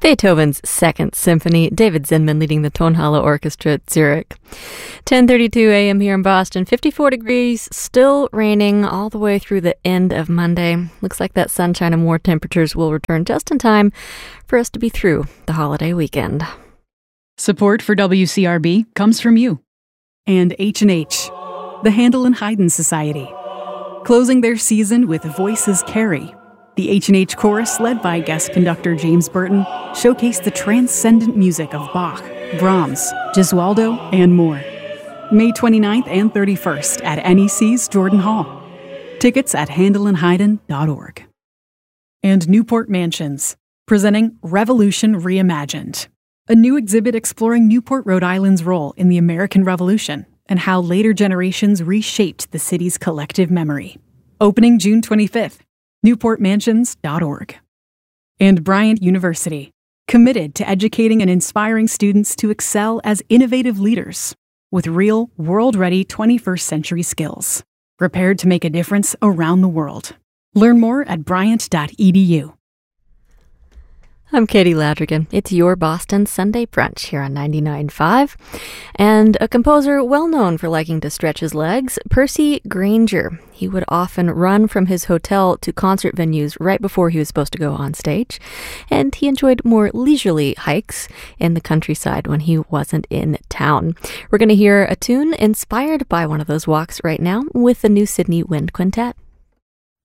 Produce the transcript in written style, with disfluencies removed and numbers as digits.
Beethoven's Second Symphony, David Zinman leading the Tonhalle Orchestra at Zurich. 10:32 a.m. here in Boston, 54 degrees, still raining all the way through the end of Monday. Looks like that sunshine and warm temperatures will return just in time for us to be through the holiday weekend. Support for WCRB comes from you. And H&H, the Handel and Haydn Society. Closing their season with Voices Carry. The H&H Chorus, led by guest conductor James Burton, showcased the transcendent music of Bach, Brahms, Gesualdo, and more. May 29th and 31st at NEC's Jordan Hall. Tickets at handelandhaydn.org. And Newport Mansions, presenting Revolution Reimagined, a new exhibit exploring Newport, Rhode Island's role in the American Revolution and how later generations reshaped the city's collective memory. Opening June 25th. newportmansions.org. And Bryant University, committed to educating and inspiring students to excel as innovative leaders with real, world-ready 21st century skills, prepared to make a difference around the world. Learn more at bryant.edu. I'm Katie Ladrigan. It's your Boston Sunday Brunch here on 99.5. And a composer well known for liking to stretch his legs, Percy Grainger. He would often run from his hotel to concert venues right before he was supposed to go on stage. And he enjoyed more leisurely hikes in the countryside when he wasn't in town. We're going to hear a tune inspired by one of those walks right now with the New Sydney Wind Quintet.